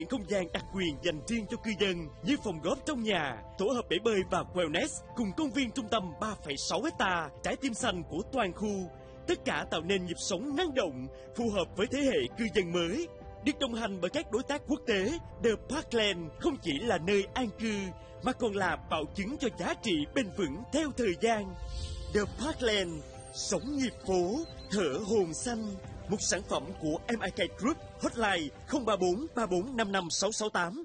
Những không gian đặc quyền dành riêng cho cư dân như phòng góp trong nhà, tổ hợp bể bơi và wellness cùng công viên trung tâm 3,6 ha, trái tim xanh của toàn khu. Tất cả tạo nên nhịp sống năng động, phù hợp với thế hệ cư dân mới. Được đồng hành bởi các đối tác quốc tế, The Parkland không chỉ là nơi an cư mà còn là bảo chứng cho giá trị bền vững theo thời gian. The Parkland, sống nhịp phố, thở hồn xanh. Một sản phẩm của MIK Group, hotline 034 3455 668.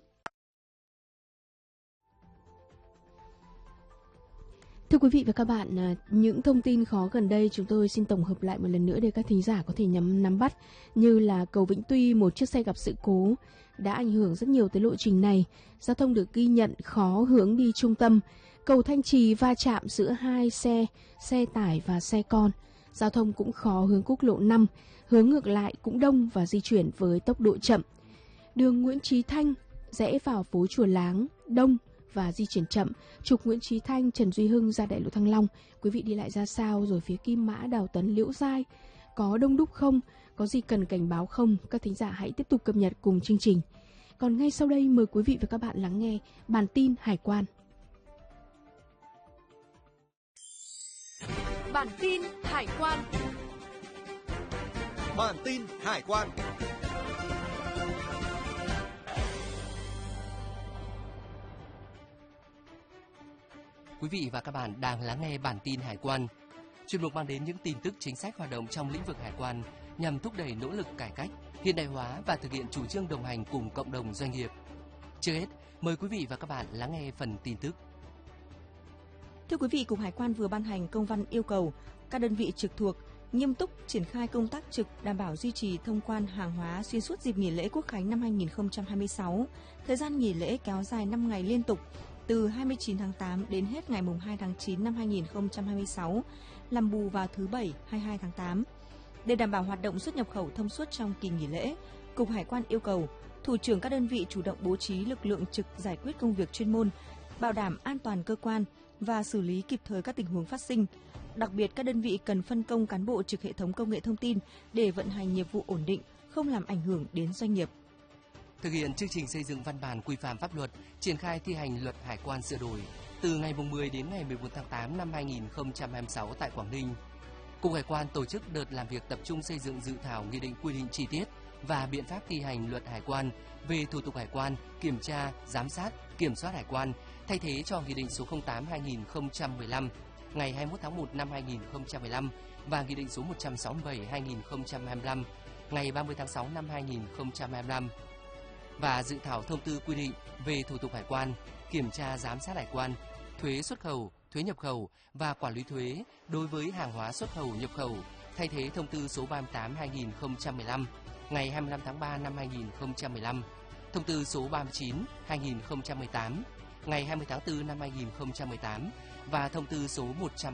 Thưa quý vị và các bạn, những thông tin khó gần đây chúng tôi xin tổng hợp lại một lần nữa để các thính giả có thể nắm bắt, như là cầu Vĩnh Tuy, một chiếc xe gặp sự cố đã ảnh hưởng rất nhiều tới lộ trình này. Giao thông được ghi nhận khó hướng đi trung tâm. Cầu Thanh Trì va chạm giữa hai xe tải và xe con. Giao thông cũng khó hướng quốc lộ 5, hướng ngược lại cũng đông và di chuyển với tốc độ chậm. Đường Nguyễn Chí Thanh rẽ vào phố Chùa Láng, đông và di chuyển chậm. Trục Nguyễn Chí Thanh, Trần Duy Hưng ra đại lộ Thăng Long. Quý vị đi lại ra sao? Rồi phía Kim Mã, Đào Tấn, Liễu Giai có đông đúc không? Có gì cần cảnh báo không? Các thính giả hãy tiếp tục cập nhật cùng chương trình. Còn ngay sau đây mời quý vị và các bạn lắng nghe bản tin hải quan. Bản tin hải quan. Bản tin hải quan. Quý vị và các bạn đang lắng nghe bản tin hải quan. Chuyên mục mang đến những tin tức chính sách hoạt động trong lĩnh vực hải quan nhằm thúc đẩy nỗ lực cải cách, hiện đại hóa và thực hiện chủ trương đồng hành cùng cộng đồng doanh nghiệp. Trước hết, mời quý vị và các bạn lắng nghe phần tin tức. Thưa quý vị, Cục Hải quan vừa ban hành công văn yêu cầu các đơn vị trực thuộc nghiêm túc triển khai công tác trực đảm bảo duy trì thông quan hàng hóa xuyên suốt dịp nghỉ lễ Quốc khánh năm 2026. Thời gian nghỉ lễ kéo dài 5 ngày liên tục từ 29 tháng 8 đến hết ngày 2 tháng 9 năm 2026, làm bù vào thứ Bảy 22 tháng 8. Để đảm bảo hoạt động xuất nhập khẩu thông suốt trong kỳ nghỉ lễ, Cục Hải quan yêu cầu thủ trưởng các đơn vị chủ động bố trí lực lượng trực giải quyết công việc chuyên môn, bảo đảm an toàn cơ quan và xử lý kịp thời các tình huống phát sinh. Đặc biệt, các đơn vị cần phân công cán bộ trực hệ thống công nghệ thông tin để vận hành nghiệp vụ ổn định, không làm ảnh hưởng đến doanh nghiệp. Thực hiện chương trình xây dựng văn bản quy phạm pháp luật, triển khai thi hành luật hải quan sửa đổi từ ngày 10 đến ngày 14 tháng 8 năm 2026 tại Quảng Ninh. Cục Hải quan tổ chức đợt làm việc tập trung xây dựng dự thảo nghị định quy định chi tiết và biện pháp thi hành luật hải quan về thủ tục hải quan, kiểm tra, giám sát, kiểm soát hải quan, thay thế cho Nghị định số 08/2015 ngày 21 tháng 1 năm 2015 và Nghị định số 167/2025 ngày 30 tháng 6 năm 2025 và dự thảo thông tư quy định về thủ tục hải quan, kiểm tra giám sát hải quan, thuế xuất khẩu, thuế nhập khẩu và quản lý thuế đối với hàng hóa xuất khẩu nhập khẩu, thay thế thông tư số 38/2015 ngày 25 tháng 3 năm 2015, thông tư số 39/2018 ngày 20 tháng 4 năm 2018 và thông tư số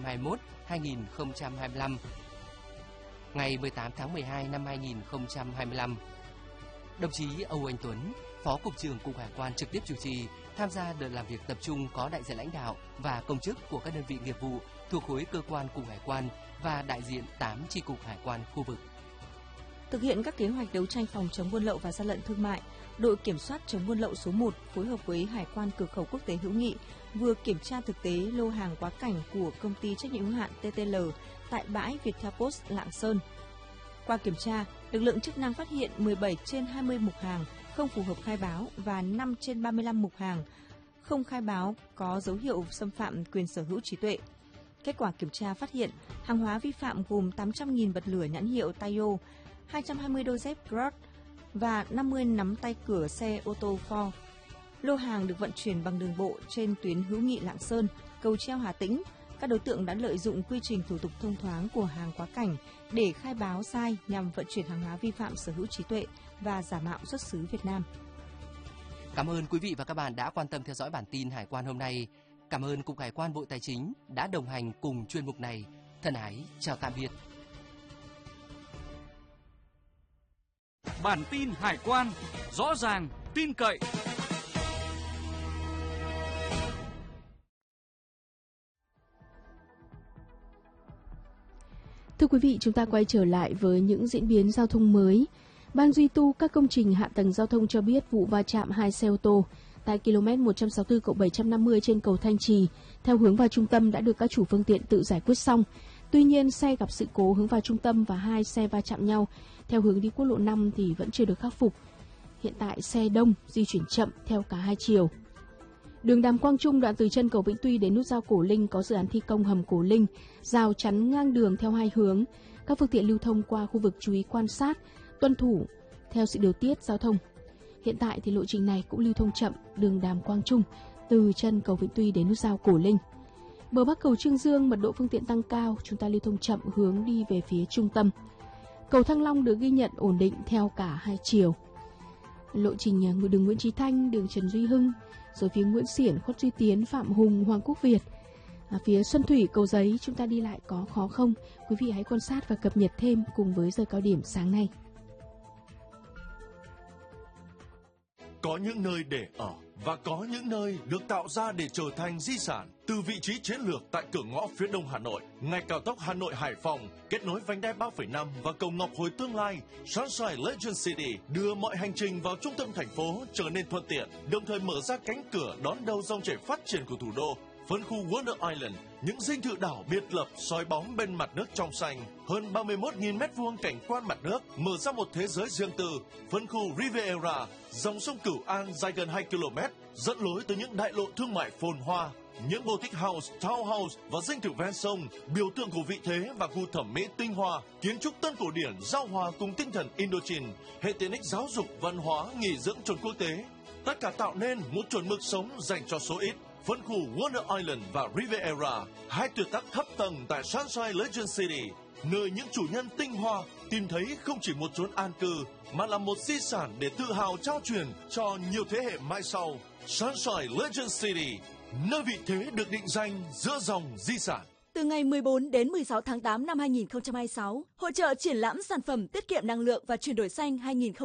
121/2025 ngày 18 tháng 12 năm 2025. Đồng chí Âu Anh Tuấn, Phó Cục trưởng Cục Hải quan trực tiếp chủ trì, tham gia đợt làm việc tập trung có đại diện lãnh đạo và công chức của các đơn vị nghiệp vụ thuộc khối cơ quan Cục Hải quan và đại diện 8 chi cục hải quan khu vực. Thực hiện các kế hoạch đấu tranh phòng chống buôn lậu và gian lận thương mại, đội kiểm soát chống buôn lậu số 1 phối hợp với Hải quan cửa khẩu quốc tế Hữu Nghị vừa kiểm tra thực tế lô hàng quá cảnh của công ty trách nhiệm hữu hạn TTL tại bãi Viettel Post Lạng Sơn. Qua kiểm tra, lực lượng chức năng phát hiện 17 trên 20 mục hàng không phù hợp khai báo và 5 trên 35 mục hàng không khai báo có dấu hiệu xâm phạm quyền sở hữu trí tuệ. Kết quả kiểm tra phát hiện hàng hóa vi phạm gồm 800.000 bật lửa nhãn hiệu Taiyo, 220 đôi dép Grot và 50 nắm tay cửa xe ô tô Ford. Lô hàng được vận chuyển bằng đường bộ trên tuyến Hữu Nghị Lạng Sơn, Cầu Treo Hà Tĩnh. Các đối tượng đã lợi dụng quy trình thủ tục thông thoáng của hàng quá cảnh để khai báo sai nhằm vận chuyển hàng hóa vi phạm sở hữu trí tuệ và giả mạo xuất xứ Việt Nam. Cảm ơn quý vị và các bạn đã quan tâm theo dõi bản tin hải quan hôm nay. Cảm ơn Cục Hải quan Bộ Tài chính đã đồng hành cùng chuyên mục này. Thân ái, chào tạm biệt. Bản tin hải quan, rõ ràng, tin cậy. Thưa quý vị, chúng ta quay trở lại với những diễn biến giao thông mới. Ban duy tu các công trình hạ tầng giao thông cho biết vụ va chạm 2 xe ô tô tại km 164+750 trên cầu Thanh Trì theo hướng vào trung tâm đã được các chủ phương tiện tự giải quyết xong. Tuy nhiên, xe gặp sự cố hướng vào trung tâm và 2 xe va chạm nhau theo hướng đi quốc lộ 5 thì vẫn chưa được khắc phục. Hiện tại xe đông, di chuyển chậm theo cả hai chiều. Đường Đàm Quang Trung đoạn từ chân cầu Vĩnh Tuy đến nút giao Cổ Linh có dự án thi công hầm Cổ Linh, rào chắn ngang đường theo hai hướng. Các phương tiện lưu thông qua khu vực chú ý quan sát, tuân thủ theo sự điều tiết giao thông. Hiện tại thì lộ trình này cũng lưu thông chậm đường Đàm Quang Trung từ chân cầu Vĩnh Tuy đến nút giao Cổ Linh. Bờ Bắc cầu Trương Dương mật độ phương tiện tăng cao, chúng ta lưu thông chậm hướng đi về phía trung tâm. Cầu Thăng Long được ghi nhận ổn định theo cả hai chiều. Lộ trình đường Nguyễn Chí Thanh, đường Trần Duy Hưng, rồi phía Nguyễn Xiển, Khuất Duy Tiến, Phạm Hùng, Hoàng Quốc Việt. Phía Xuân Thủy, Cầu Giấy chúng ta đi lại có khó không? Quý vị hãy quan sát và cập nhật thêm cùng với giờ cao điểm sáng nay. Có những nơi để ở và có những nơi được tạo ra để trở thành di sản. Từ vị trí chiến lược tại cửa ngõ phía đông Hà Nội, ngay cao tốc Hà Nội - Hải Phòng, kết nối vành đai 3,5 và cầu Ngọc Hồi tương lai, Sunshine Legend City đưa mọi hành trình vào trung tâm thành phố trở nên thuận tiện, đồng thời mở ra cánh cửa đón đầu dòng chảy phát triển của thủ đô. Phân khu Wonder Island, những dinh thự đảo biệt lập soi bóng bên mặt nước trong xanh, hơn 31.000 m2 cảnh quan mặt nước, mở ra một thế giới riêng tư. Phân khu Riviera, dòng sông Cửu An dài gần 2 km, dẫn lối tới những đại lộ thương mại phồn hoa. Những boutique house, townhouse và dinh thự ven sông, biểu tượng của vị thế và gu thẩm mỹ tinh hoa, kiến trúc tân cổ điển giao hòa cùng tinh thần Indochine, hệ tiện ích giáo dục, văn hóa, nghỉ dưỡng chuẩn quốc tế. Tất cả tạo nên một chuẩn mực sống dành cho số ít. Phân khu Wonder Island và Riviera, hai tuyệt tác thấp tầng tại Sunshine Legend City, nơi những chủ nhân tinh hoa tìm thấy không chỉ một chốn an cư, mà là một di sản để tự hào trao truyền cho nhiều thế hệ mai sau. Sunshine Legend City, nơi vị thế được định danh giữa dòng di sản. Từ ngày 14 đến 16 tháng 8 năm 2026, hội chợ triển lãm sản phẩm tiết kiệm năng lượng và chuyển đổi xanh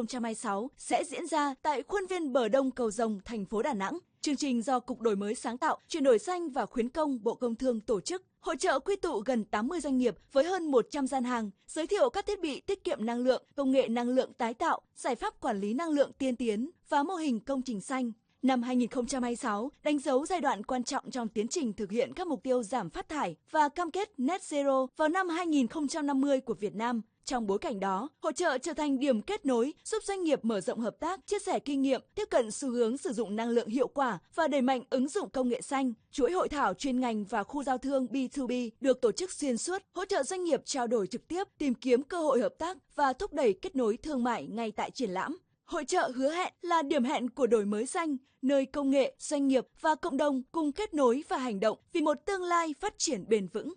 2026 sẽ diễn ra tại khuôn viên bờ đông Cầu Rồng, thành phố Đà Nẵng. Chương trình do Cục Đổi mới sáng tạo, chuyển đổi xanh và khuyến công Bộ Công Thương tổ chức. Hội chợ quy tụ gần 80 doanh nghiệp với hơn 100 gian hàng, giới thiệu các thiết bị tiết kiệm năng lượng, công nghệ năng lượng tái tạo, giải pháp quản lý năng lượng tiên tiến và mô hình công trình xanh. Năm 2026 đánh dấu giai đoạn quan trọng trong tiến trình thực hiện các mục tiêu giảm phát thải và cam kết net zero vào năm 2050 của Việt Nam. Trong bối cảnh đó, hội chợ trở thành điểm kết nối giúp doanh nghiệp mở rộng hợp tác, chia sẻ kinh nghiệm, tiếp cận xu hướng sử dụng năng lượng hiệu quả và đẩy mạnh ứng dụng công nghệ xanh. Chuỗi hội thảo chuyên ngành và khu giao thương B2B được tổ chức xuyên suốt, hỗ trợ doanh nghiệp trao đổi trực tiếp, tìm kiếm cơ hội hợp tác và thúc đẩy kết nối thương mại ngay tại triển lãm. Hội chợ hứa hẹn là điểm hẹn của đổi mới xanh, nơi công nghệ, doanh nghiệp và cộng đồng cùng kết nối và hành động vì một tương lai phát triển bền vững.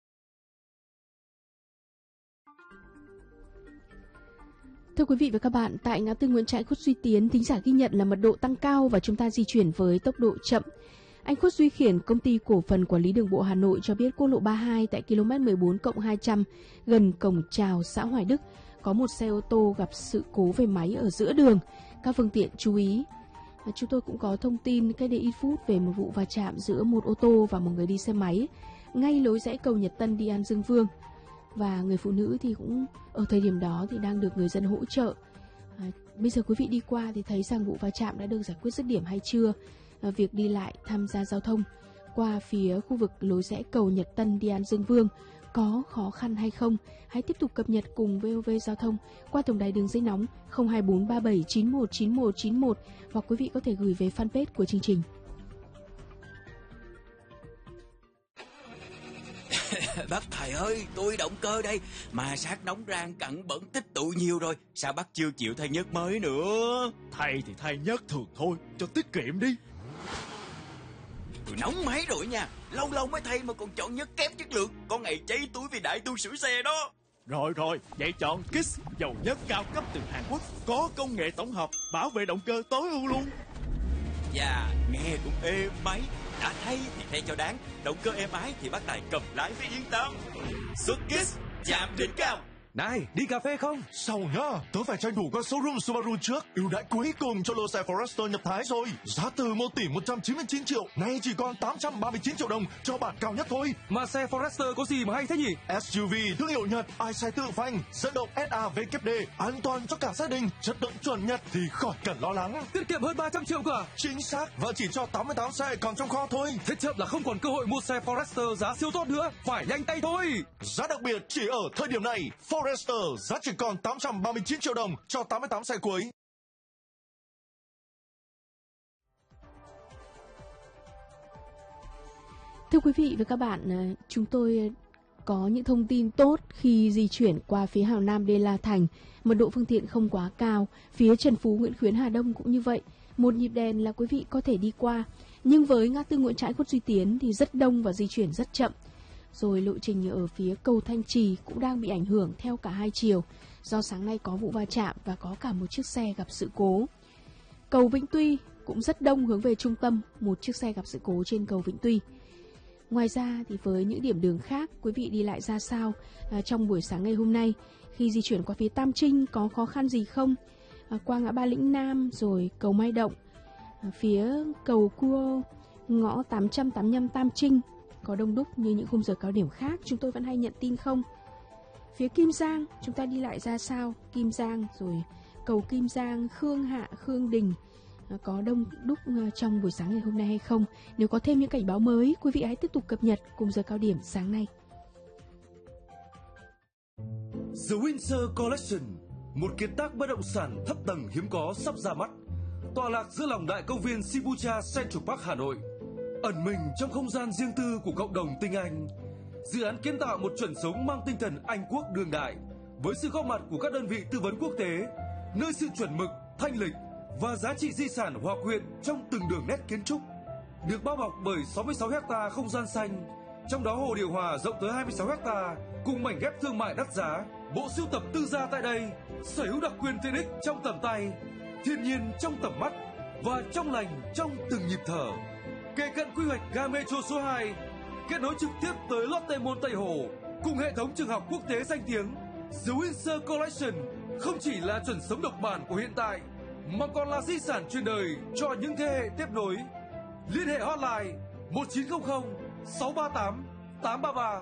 Thưa quý vị và các bạn, tại ngã tư Nguyễn Trãi, Khuất Duy Tiến, thính giả ghi nhận là mật độ tăng cao và chúng ta di chuyển với tốc độ chậm. Anh Khuất Duy Khiển, Công ty Cổ phần Quản lý Đường bộ Hà Nội cho biết quốc lộ 32 tại km 14+200 gần cổng chào xã Hoài Đức có một xe ô tô gặp sự cố về máy ở giữa đường. Các phương tiện chú ý. Chúng tôi cũng có thông tin cách đây ít phút về một vụ va chạm giữa một ô tô và một người đi xe máy ngay lối rẽ cầu Nhật Tân đi An Dương Vương. Và người phụ nữ thì cũng ở thời điểm đó thì đang được người dân hỗ trợ. Bây giờ quý vị đi qua thì thấy rằng vụ va chạm đã được giải quyết dứt điểm hay chưa? Việc đi lại tham gia giao thông qua phía khu vực lối rẽ cầu Nhật Tân đi An Dương Vương có khó khăn hay không? Hãy tiếp tục cập nhật cùng VOV Giao thông qua tổng đài đường dây nóng 02437919191 hoặc quý vị có thể gửi về fanpage của chương trình. Bác thầy ơi, tôi động cơ đây, mà sát nóng rang cặn bẩn tích tụ nhiều rồi, sao bác chưa chịu thay nhớt mới nữa? Thay thì thay nhớt thường thôi, cho tiết kiệm đi. Tôi nóng máy rồi nha, lâu lâu mới thay mà còn chọn nhớt kém chất lượng, có ngày cháy túi vì đại tu sửa xe đó. Rồi, vậy chọn Kiss, dầu nhớt cao cấp từ Hàn Quốc, có công nghệ tổng hợp, bảo vệ động cơ tối ưu luôn. Dạ, nghe cũng êm máy, đã thay thì thay cho đáng, động cơ êm ái thì bác tài cầm lái với yên tâm. Xuất Kiss, chạm đỉnh cao. Này, đi cà phê không? Sau nhá, tớ phải tranh thủ qua showroom Subaru trước. Ưu đãi cuối cùng cho lô xe Forester nhập Thái rồi. Giá từ 1 tỷ 199 triệu, nay chỉ còn 839 triệu đồng cho bản cao nhất thôi. Mà xe Forester có gì mà hay thế nhỉ? SUV thương hiệu Nhật, ai xe tự phanh, dẫn động SAVKD, an toàn cho cả gia đình, chất lượng chuẩn Nhật thì khỏi cần lo lắng. Tiết kiệm hơn 300 triệu cả. Chính xác, và chỉ cho 88 xe còn trong kho thôi. Thế chậm là không còn cơ hội mua xe Forester giá siêu tốt nữa, phải nhanh tay thôi. Giá đặc biệt chỉ ở thời điểm này, Forester giá chỉ còn 839 triệu đồng cho 88 xe cuối. Thưa quý vị và các bạn, chúng tôi có những thông tin tốt khi di chuyển qua phía Hào Nam Đê La Thành, mật độ phương tiện không quá cao. Phía Trần Phú, Nguyễn Khuyến, Hà Đông cũng như vậy, một nhịp đèn là quý vị có thể đi qua. Nhưng với ngã tư Nguyễn Trãi, Khuất Duy Tiến thì rất đông và di chuyển rất chậm. Rồi lộ trình ở phía cầu Thanh Trì cũng đang bị ảnh hưởng theo cả hai chiều, do sáng nay có vụ va chạm và có cả một chiếc xe gặp sự cố. Cầu Vĩnh Tuy cũng rất đông hướng về trung tâm, một chiếc xe gặp sự cố trên cầu Vĩnh Tuy. Ngoài ra thì với những điểm đường khác, quý vị đi lại ra sao trong buổi sáng ngày hôm nay? Khi di chuyển qua phía Tam Trinh có khó khăn gì không? Qua ngã ba Lĩnh Nam rồi cầu Mai Động, phía cầu Cua, ngõ 885 Tam Trinh có đông đúc như những khung giờ cao điểm khác, chúng tôi vẫn hay nhận tin không? Phía Kim Giang chúng ta đi lại ra sao? Kim Giang rồi cầu Kim Giang, Khương Hạ, Khương Đình có đông đúc trong buổi sáng ngày hôm nay hay không? Nếu có thêm những cảnh báo mới, quý vị hãy tiếp tục cập nhật cùng giờ cao điểm sáng nay. The Windsor Collection, một kiệt tác bất động sản thấp tầng hiếm có sắp ra mắt, tọa lạc giữa lòng đại công viên Shibuya Central Park, Hà Nội. Ẩn mình trong không gian riêng tư của cộng đồng tinh Anh, dự án kiến tạo một chuẩn sống mang tinh thần Anh quốc đương đại, với sự góp mặt của các đơn vị tư vấn quốc tế, nơi sự chuẩn mực, thanh lịch và giá trị di sản hòa quyện trong từng đường nét kiến trúc. Được bao bọc bởi 66 ha không gian xanh, trong đó hồ điều hòa rộng tới 26 ha cùng mảnh ghép thương mại đắt giá. Bộ sưu tập tư gia tại đây sở hữu đặc quyền tiện ích trong tầm tay, thiên nhiên trong tầm mắt và trong lành trong từng nhịp thở. Kề cận quy hoạch ga metro số 2, kết nối trực tiếp tới Lotte Mall Tây Hồ cùng hệ thống trường học quốc tế danh tiếng. The Windsor Collection không chỉ là chuẩn sống độc bản của hiện tại, mà còn là di sản truyền đời cho những thế hệ tiếp nối. Liên hệ hotline 1900 638 833.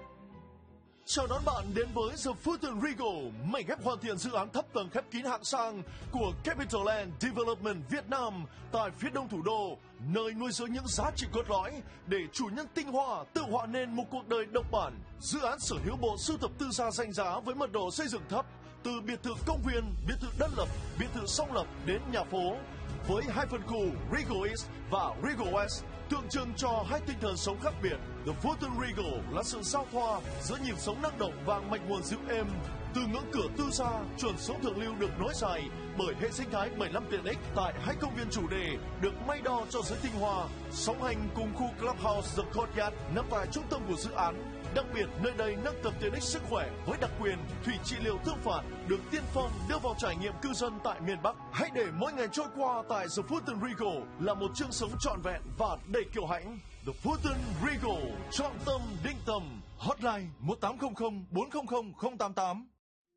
Chào đón bạn đến với The Fulton Regal, mảnh ghép hoàn thiện dự án thấp tầng khép kín hạng sang của Capital Development Việt Nam tại phía đông thủ đô, nơi nuôi dưỡng những giá trị cốt lõi để chủ nhân tinh hoa tự họa nên một cuộc đời độc bản. Dự án sở hữu bộ sưu tập tư gia danh giá với mật độ xây dựng thấp, từ biệt thự công viên, biệt thự đơn lập, biệt thự song lập đến nhà phố, với hai phân khu Regal East và Regal West, tượng trưng cho hai tinh thần sống khác biệt. The Fulton Regal là sự giao thoa giữa nhịp sống năng động và mạch nguồn dịu êm. Từ ngưỡng cửa tư gia, chuẩn sống thượng lưu được nối dài bởi hệ sinh thái 75 tiện ích tại hai công viên chủ đề được may đo cho giới tinh hoa, song hành cùng khu Clubhouse The Courtyard nằm tại trung tâm của dự án. Đặc biệt, nơi đây nâng tầm tiện ích sức khỏe với đặc quyền thủy trị liệu thương phạt được tiên phong đưa vào trải nghiệm cư dân tại miền Bắc. Hãy để mỗi ngày trôi qua tại The Fulton Regal là một chương sống trọn vẹn và đầy kiêu hãnh. The Fulton Regal, chọn tâm định tầm. Hotline 1800 400 088.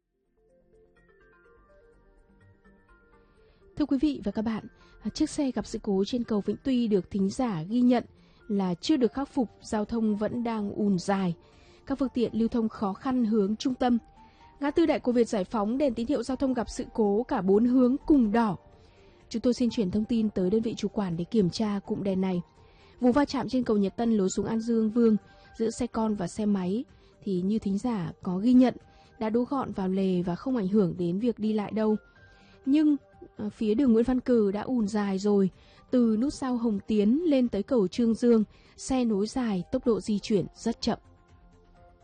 Thưa quý vị và các bạn, chiếc xe gặp sự cố trên cầu Vĩnh Tuy được thính giả ghi nhận là chưa được khắc phục, giao thông vẫn đang ùn dài. Các phương tiện lưu thông khó khăn hướng trung tâm. Ngã tư Đại Cổ Việt Giải Phóng, đèn tín hiệu giao thông gặp sự cố cả 4 hướng cùng đỏ. Chúng tôi xin chuyển thông tin tới đơn vị chủ quản để kiểm tra cụm đèn này. Vụ va chạm trên cầu Nhật Tân lối xuống An Dương Vương giữa xe con và xe máy thì như thính giả có ghi nhận đã đỗ gọn vào lề và không ảnh hưởng đến việc đi lại đâu. Nhưng phía đường Nguyễn Văn Cừ đã ùn dài rồi, từ nút sao Hồng Tiến lên tới cầu Trương Dương, xe nối dài, tốc độ di chuyển rất chậm.